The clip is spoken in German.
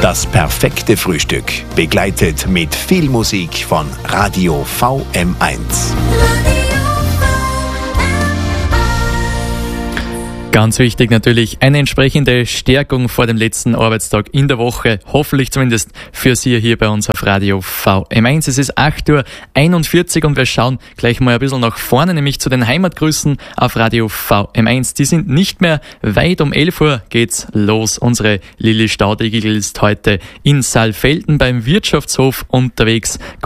Das perfekte Frühstück, begleitet mit viel Musik von Radio VM1. Ganz wichtig natürlich eine entsprechende Stärkung vor dem letzten Arbeitstag in der Woche. Hoffentlich zumindest für Sie hier bei uns auf Radio VM1. Es ist 8:41 Uhr und wir schauen gleich mal ein bisschen nach vorne, nämlich zu den Heimatgrüßen auf Radio VM1. Die sind nicht mehr weit. Um 11 Uhr geht's los. Unsere Lilly Staudigl ist heute in Saalfelden beim Wirtschaftshof unterwegs.